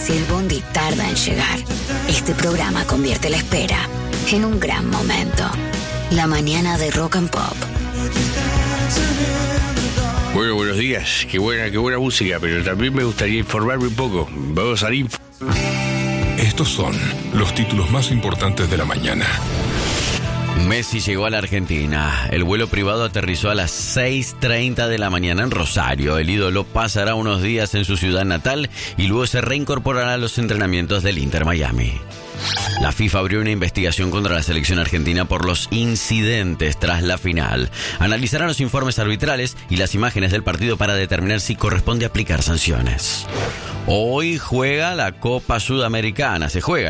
Si el bondi tarda en llegar, este programa convierte la espera en un gran momento. La mañana de Rock and Pop. Bueno, buenos días. Qué buena música, pero también me gustaría informarme un poco. Vamos al info. Estos son los títulos más importantes de la mañana. Messi llegó a la Argentina. El vuelo privado aterrizó a las 6:30 de la mañana en Rosario. El ídolo pasará unos días en su ciudad natal y luego se reincorporará a los entrenamientos del Inter Miami. La FIFA abrió una investigación contra la selección argentina por los incidentes tras la final. Analizarán los informes arbitrales y las imágenes del partido para determinar si corresponde aplicar sanciones. Hoy se juega la Copa Sudamericana.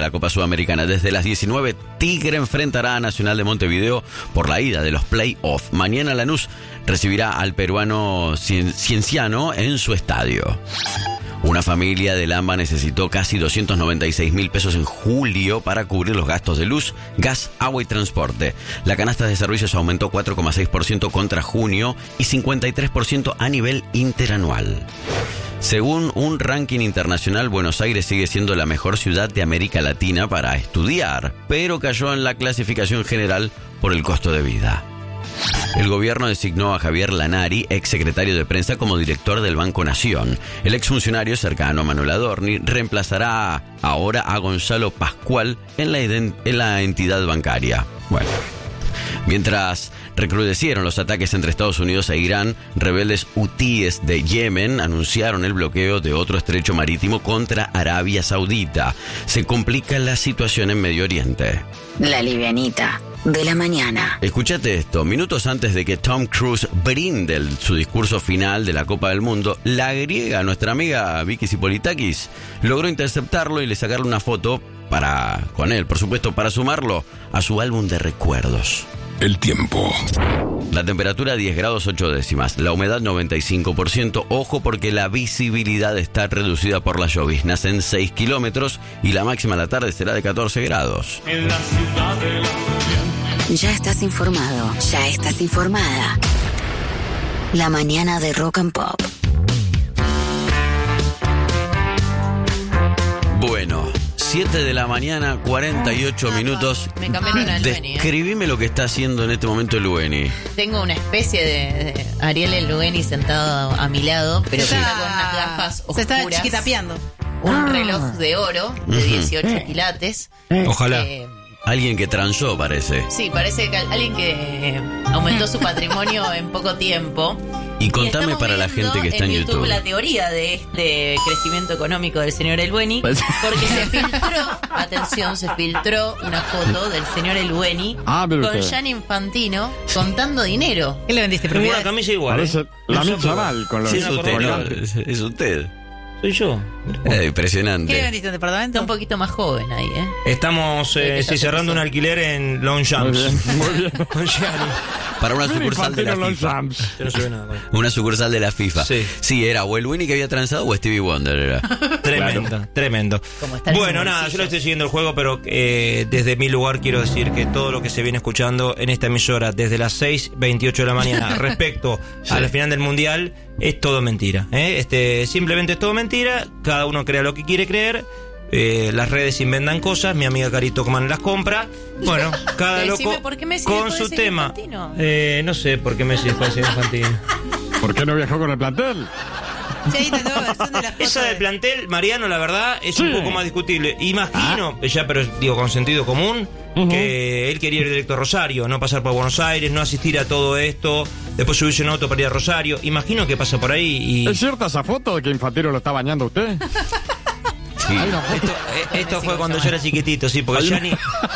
Desde las 19, Tigre enfrentará a Nacional de Montevideo por la ida de los play-off. Mañana Lanús recibirá al peruano Cienciano en su estadio. Una familia de Lamba necesitó casi 296.000 pesos en julio para cubrir los gastos de luz, gas, agua y transporte. La canasta de servicios aumentó 4,6% contra junio y 53% a nivel interanual. Según un ranking internacional, Buenos Aires sigue siendo la mejor ciudad de América Latina para estudiar, pero cayó en la clasificación general por el costo de vida. El gobierno designó a Javier Lanari, exsecretario de prensa, como director del Banco Nación. El exfuncionario cercano a Manuel Adorni reemplazará ahora a Gonzalo Pascual en la entidad bancaria. Bueno, mientras recrudecieron los ataques entre Estados Unidos e Irán, rebeldes hutíes de Yemen anunciaron el bloqueo de otro estrecho marítimo contra Arabia Saudita. Se complica la situación en Medio Oriente. La livianita de la mañana. Escuchate esto. Minutos antes de que Tom Cruise brinde su discurso final de la Copa del Mundo, la griega, nuestra amiga Vicky Zipolitakis, logró interceptarlo y le sacarle una foto con él, por supuesto, para sumarlo a su álbum de recuerdos. El tiempo. La temperatura 10 grados 8 décimas, la humedad 95%, ojo porque la visibilidad está reducida por las lloviznas en 6 kilómetros y la máxima a la tarde será de 14 grados. En la ciudad de la... Ya estás informado, ya estás informada. La mañana de Rock and Pop. Bueno, 7 de la mañana, 48 minutos. Me cambiaron al Lueni. Describime lo que está haciendo en este momento el Lueni. Tengo una especie de Ariel el Lueni sentado a mi lado, pero que está con unas gafas oscuras. Se está chiquitapeando. Un reloj de oro de 18 quilates. Ojalá. Alguien que transó, parece. Sí, parece que alguien que aumentó su patrimonio en poco tiempo. Y contame para la gente que está en YouTube la teoría de este crecimiento económico del señor El Bueni, porque se filtró una foto del señor El Bueni con Gianni Infantino contando dinero. ¿Qué le vendiste primero? Una camisa igual. La chaval con los... Sí, es usted. Soy yo. Impresionante. ¿Qué le vendiste un departamento? Está un poquito más joven ahí, ¿eh? Estamos cerrando un alquiler en Longchamps. Muy bien. Con Gianni. Para una sucursal de la FIFA. Yo no se ve nada. Una sucursal de la FIFA. Sí. Era o el Winnie que había transado o Stevie Wonder era. Tremendo. Bueno, nada, yo le estoy siguiendo el juego, pero desde mi lugar quiero decir que todo lo que se viene escuchando en esta emisora desde las 6:28 de la mañana respecto a la final del Mundial es todo mentira. Simplemente es todo mentira. Cada uno crea lo que quiere creer. Las redes inventan cosas. Mi amiga Cari Tocman las compra. Bueno, cada loco con su tema. No sé por qué Messi después de ser Infantino. ¿Por qué no viajó con el plantel? Sí, te tengo versión de la foto. Esa del plantel, Mariano, la verdad, es un poco más discutible. Imagino, pero digo con sentido común, que él quería ir directo a Rosario, no pasar por Buenos Aires, no asistir a todo esto, después subirse un auto para ir a Rosario. Imagino que pasa por ahí y... ¿Es cierta esa foto de que Infantino lo está bañando a usted? Sí. Esto fue cuando yo era chiquitito, sí, porque Gianni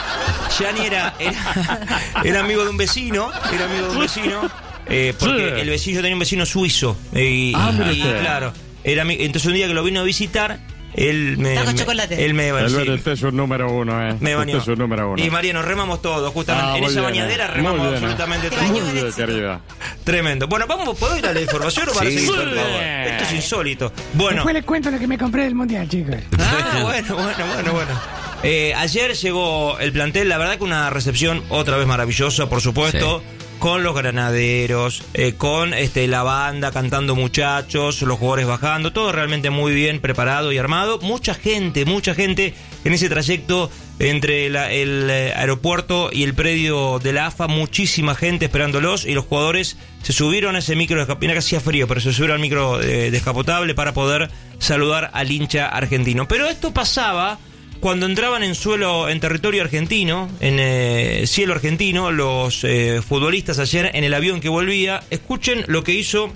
era amigo de un vecino, porque el vecino tenía un vecino suizo y claro, entonces un día que lo vino a visitar, él me con chocolate. Él me bañó. Usted es un número uno, Me bañó. Usted es un número uno. Y Mariano, remamos todos, justamente. En esa bañadera remamos absolutamente todo. Muy bien, querida. Tremendo. Bueno, ¿puedo ir a la información o para seguir, por favor? Esto es insólito. Bueno. Después les cuento lo que me compré del Mundial, chicos. Bueno. Ayer llegó el plantel, la verdad que una recepción otra vez maravillosa, por supuesto. con los granaderos, con la banda cantando muchachos, los jugadores bajando, todo realmente muy bien preparado y armado. Mucha gente en ese trayecto entre el aeropuerto y el predio de la AFA, muchísima gente esperándolos, y los jugadores se subieron a ese micro, mira que hacía frío, pero se subieron al micro descapotable para poder saludar al hincha argentino. Pero esto pasaba cuando entraban en territorio argentino, en cielo argentino, los futbolistas ayer en el avión que volvía. Escuchen lo que hizo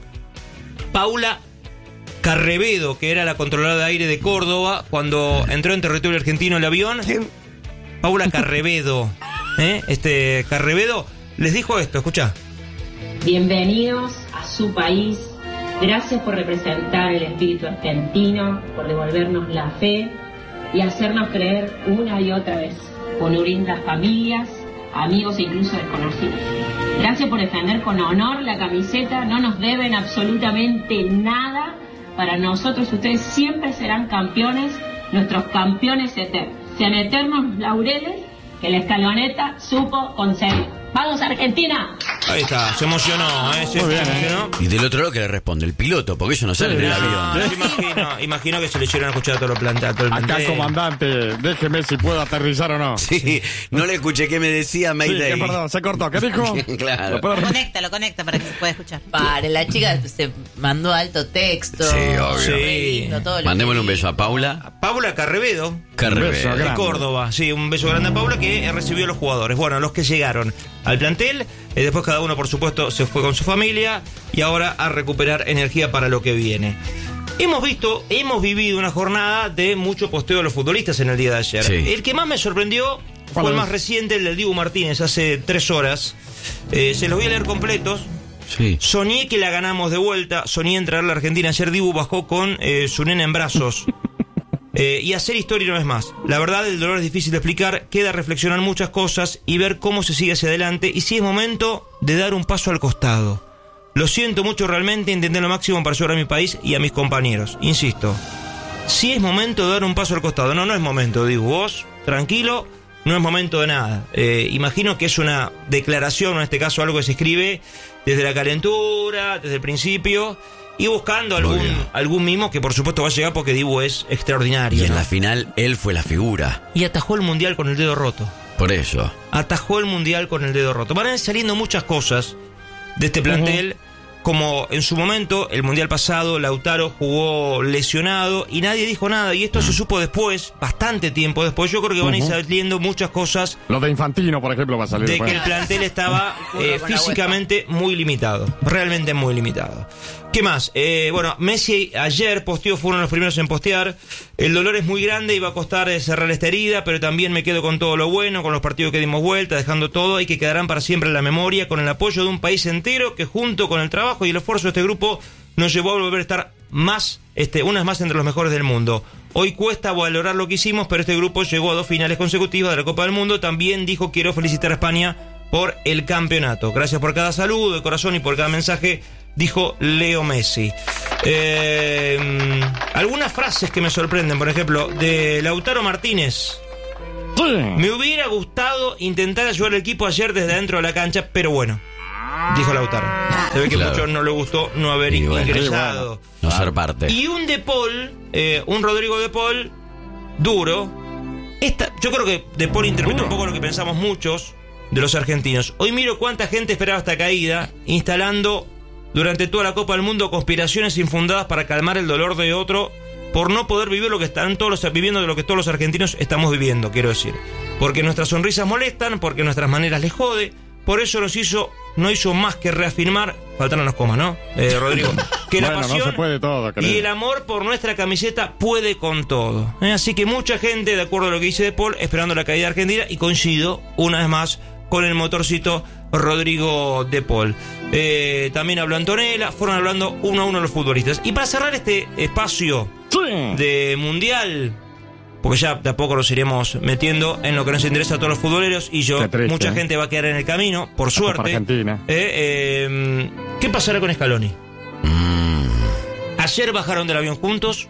Paula Carrevedo, que era la controladora de aire de Córdoba, cuando entró en territorio argentino el avión. Paula Carrevedo, Carrevedo les dijo esto, escuchá. Bienvenidos a su país. Gracias por representar el espíritu argentino, por devolvernos la fe y hacernos creer una y otra vez, por unir las familias, amigos e incluso desconocidos. Gracias por defender con honor la camiseta, no nos deben absolutamente nada. Para nosotros ustedes siempre serán campeones, nuestros campeones eternos. Sean eternos laureles que la Escaloneta supo conseguir. ¡Vamos, Argentina! Ahí está, se emocionó, se emocionó. Y del otro lado que le responde el piloto, porque ellos no salen del avión. Imagino que se le hicieron a escuchar a todos los planteles. Acá, comandante, déjeme si puedo aterrizar o no. Sí, no le escuché qué me decía Mayday. Sí, perdón, se cortó. ¿Qué dijo? Claro. Lo conecta para que se pueda escuchar. La chica se mandó alto texto. Sí, obvio. Sí. Lindo, todo Mandémosle un beso a Paula. Paula Carrevedo. De Córdoba. Sí, un beso grande a Paula, que recibió a los jugadores. Bueno, los que llegaron al plantel. Después cada uno, por supuesto, se fue con su familia y ahora a recuperar energía para lo que viene. Hemos vivido una jornada de mucho posteo de los futbolistas en el día de ayer. Sí. El que más me sorprendió fue el más reciente, el del Dibu Martínez, hace 3 horas. Se los voy a leer completos. Sí. Soñé que la ganamos de vuelta, soñé en traer a la Argentina. Ayer Dibu bajó con su nena en brazos. Y hacer historia no es más. La verdad, el dolor es difícil de explicar. Queda reflexionar muchas cosas y ver cómo se sigue hacia adelante. Y si es momento de dar un paso al costado. Lo siento mucho realmente, intenté lo máximo para ayudar a mi país y a mis compañeros. Insisto, si es momento de dar un paso al costado. No es momento, digo, vos, tranquilo, no es momento de nada. Imagino que es una declaración, o en este caso algo que se escribe desde la calentura, desde el principio, y buscando algún mimo que por supuesto va a llegar porque Dibu es extraordinario. Y en la final él fue la figura. Y atajó el Mundial con el dedo roto. Por eso. Atajó el Mundial con el dedo roto. Van a ir saliendo muchas cosas de este plantel. Como en su momento, el Mundial pasado, Lautaro jugó lesionado y nadie dijo nada. Y esto se supo después, bastante tiempo después. Yo creo que van a ir saliendo muchas cosas. Lo de Infantino, por ejemplo, va a salir de después. Que el plantel estaba físicamente muy limitado. Realmente muy limitado. ¿Qué más? Messi ayer posteó, fue uno de los primeros en postear. El dolor es muy grande y va a costar cerrar esta herida, pero también me quedo con todo lo bueno, con los partidos que dimos vuelta, dejando todo y que quedarán para siempre en la memoria, con el apoyo de un país entero que junto con el trabajo y el esfuerzo de este grupo nos llevó a volver a estar unas más entre los mejores del mundo. Hoy cuesta valorar lo que hicimos, pero este grupo llegó a 2 finales consecutivas de la Copa del Mundo. También dijo: quiero felicitar a España por el campeonato. Gracias por cada saludo de corazón y por cada mensaje, dijo Leo Messi. Algunas frases que me sorprenden, por ejemplo, de Lautaro Martínez. Sí. Me hubiera gustado intentar ayudar al equipo ayer desde dentro de la cancha, pero bueno, dijo Lautaro. Se ve que a muchos no le gustó no haber ingresado. No ser parte. Y un De Paul, un Rodrigo De Paul, duro. Yo creo que De Paul interpretó un poco lo que pensamos muchos de los argentinos. Hoy miro cuánta gente esperaba esta caída, instalando durante toda la Copa del Mundo conspiraciones infundadas para calmar el dolor de otro por no poder vivir lo que están viviendo, de lo que todos los argentinos estamos viviendo, quiero decir. Porque nuestras sonrisas molestan, porque nuestras maneras les jode. Por eso no hizo más que reafirmar, faltaron las comas, ¿no? Rodrigo, que la pasión no se puede todo, y el amor por nuestra camiseta puede con todo. Así que mucha gente, de acuerdo a lo que dice De Paul, esperando la caída argentina, y coincido una vez más con el motorcito Rodrigo De Paul. También habló Antonella, fueron hablando uno a uno los futbolistas. Y para cerrar este espacio de Mundial, porque ya de a poco nos iremos metiendo en lo que nos interesa a todos los futboleros, y mucha gente va a quedar en el camino, por suerte. ¿Qué pasará con Scaloni? Ayer bajaron del avión juntos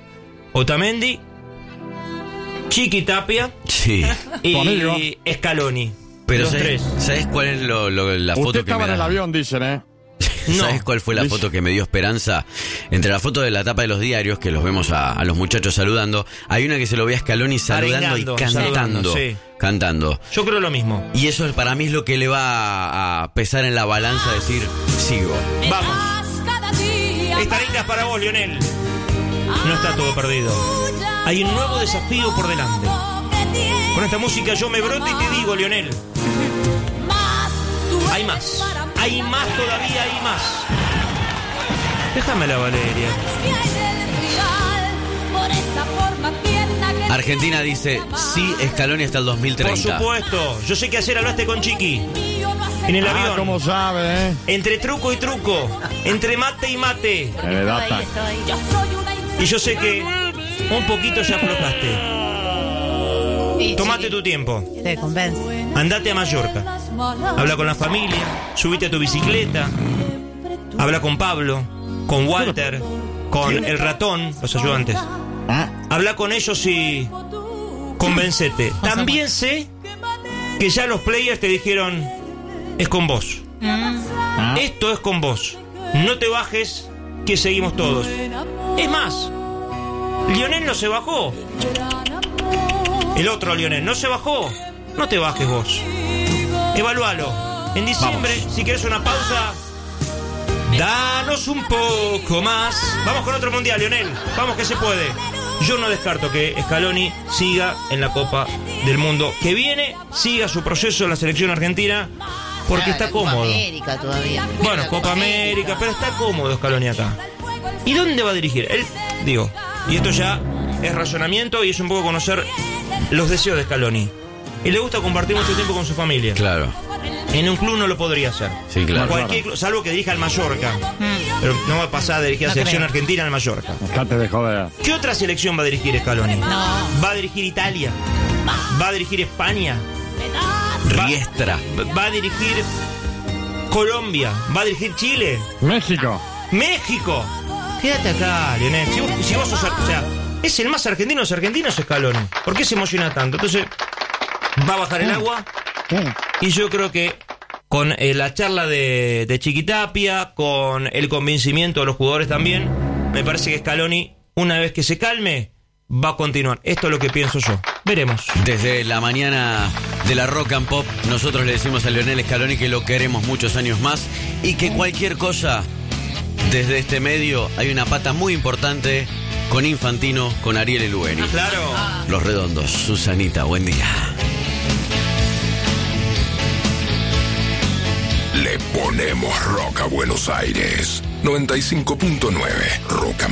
Otamendi, Chiqui Tapia y Scaloni. Pero los ¿sabes, tres. ¿sabes cuál es la foto Usted que estaba me en el da? avión, dicen, ¿eh? ¿Sabes cuál fue la foto que me dio esperanza? Entre la foto de la tapa de los diarios, que los vemos a los muchachos saludando, hay una que se lo ve a Scaloni saludando y cantando. Sí. Cantando. Yo creo lo mismo. Y eso para mí es lo que le va a pesar en la balanza, decir, sigo. Vamos. Esta linda es para vos, Lionel. No está todo perdido. Hay un nuevo desafío por delante. Con esta música yo me broto y te digo, Lionel. Hay más. Hay más todavía, hay más. Déjamela, Valeria. Argentina dice, sí, Scaloni hasta el 2030. Por supuesto. Yo sé que ayer hablaste con Chiqui en el avión. ¿Cómo sabe, eh? Entre truco y truco. Entre mate y mate. Data. Y yo sé que un poquito ya aflojaste. Tomate tu tiempo. Te convence. Andate a Mallorca. Habla con la familia. Subite a tu bicicleta. Habla con Pablo. Con Walter. Con el ratón. Los ayudantes. Habla con ellos y convencete. También sé que ya los players te dijeron, es con vos. Esto es con vos. No te bajes, que seguimos todos. Es más, Lionel no se bajó. El otro Lionel no se bajó. No te bajes vos. Evalúalo. En diciembre, si querés una pausa, danos un poco más. Vamos con otro mundial, Lionel. Vamos que se puede. Yo no descarto que Scaloni siga en la Copa del Mundo que viene, siga su proceso en la selección argentina, porque está cómodo. Copa América todavía. Bueno, Copa América, pero está cómodo Scaloni acá. ¿Y dónde va a dirigir? Él, digo, y esto ya es razonamiento y es un poco conocer los deseos de Scaloni. Él le gusta compartir mucho tiempo con su familia. Claro. En un club no lo podría hacer. Sí, claro. Cualquier club, salvo que dirija al Mallorca. Pero no va a pasar a dirigir a la selección argentina al Mallorca. Dejate de joder. ¿Qué otra selección va a dirigir Scaloni? ¿Va a dirigir Italia? ¿Va a dirigir España? Riestra. ¿Va a dirigir Colombia? ¿Va a dirigir Chile? México. ¡México! Quédate acá, Lionel. Si vos sos... O sea, es el más argentino de los argentinos, Scaloni. ¿Por qué se emociona tanto? Entonces, va a bajar el agua. Y yo creo que con la charla de Chiquitapia, con el convencimiento de los jugadores también, me parece que Scaloni, una vez que se calme, va a continuar. Esto es lo que pienso yo. Veremos. Desde la mañana de la Rock and Pop, nosotros le decimos a Lionel Scaloni que lo queremos muchos años más y que cualquier cosa, desde este medio, hay una pata muy importante con Infantino, con Ariel Lueni. Claro. Los Redondos. Susanita, buen día. Le ponemos rock a Buenos Aires. 95.9 Rock and